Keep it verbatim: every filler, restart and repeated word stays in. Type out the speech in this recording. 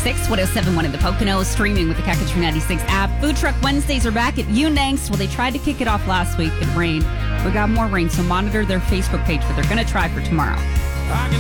ninety-six, one oh seven point one in the Poconos, streaming with the K K T ninety-six app. Food Truck Wednesdays are back at Unanks. Well, they tried to kick it off last week. It rained. We got more rain, so monitor their Facebook page, but they're going to try for tomorrow. I can